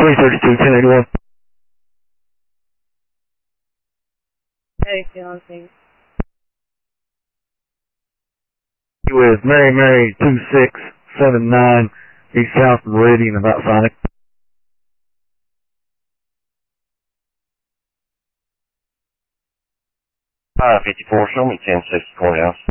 332, 1081. Hey, Fiance. With Mary 2679, East South Meridian, about Sonic. 554, show me 1060 courthouse.